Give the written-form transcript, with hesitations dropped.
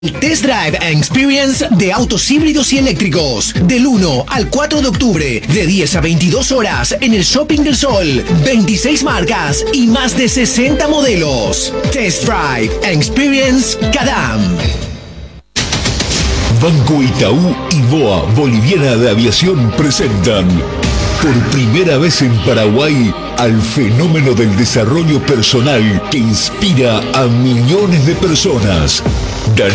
Test Drive and Experience de autos híbridos y eléctricos. Del 1 al 4 de octubre, de 10 a 22 horas, en el Shopping del Sol. 26 marcas y más de 60 modelos. Test Drive and Experience Cadam. Banco Itaú y BOA Boliviana de Aviación presentan por primera vez en Paraguay al fenómeno del desarrollo personal que inspira a millones de personas.